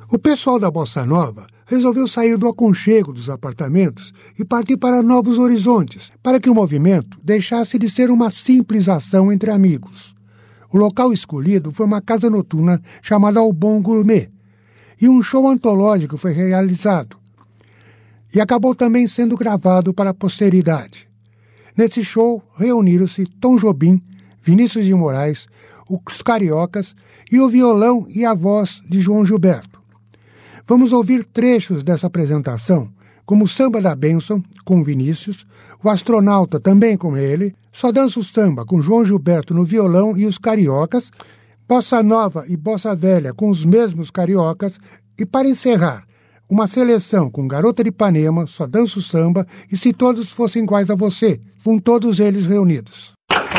O pessoal da Bossa Nova resolveu sair do aconchego dos apartamentos e partir para novos horizontes, para que o movimento deixasse de ser uma simples ação entre amigos. O local escolhido foi uma casa noturna chamada O Bom Gourmet, e um show antológico foi realizado. E acabou também sendo gravado para a posteridade. Nesse show reuniram-se Tom Jobim, Vinícius de Moraes, os Cariocas e o violão e a voz de João Gilberto. Vamos ouvir trechos dessa apresentação, como o Samba da Bênção, com Vinícius, o Astronauta também com ele, Só Dança o Samba, com João Gilberto no violão e os Cariocas, Bossa Nova e Bossa Velha com os mesmos Cariocas e, para encerrar, uma seleção com Garota de Ipanema, Só Dança o Samba e Se Todos Fossem Iguais a Você, com todos eles reunidos.